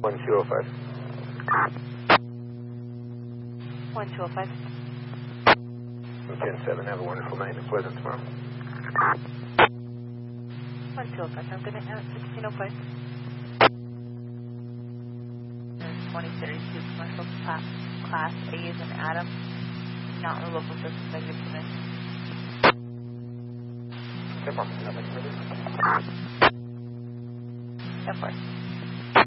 1205. 1205. 10-7, have a wonderful night and a pleasant tomorrow. 1205, have a good night now at 1605. 2032 commercial class A is an Adam, not in the local system that you're permitted. Nothing further. Of course.